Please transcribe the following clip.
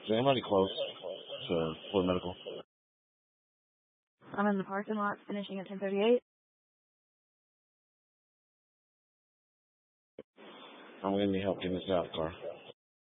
Is anybody close to Ford Medical? I'm in the parking lot finishing at 10:38. I'm going to need help getting this out of the car.